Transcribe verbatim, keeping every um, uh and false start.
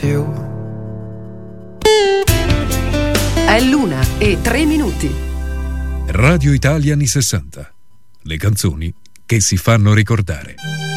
più. È l'una e tre minuti. Radio Italia anni sessanta. Le canzoni che si fanno ricordare.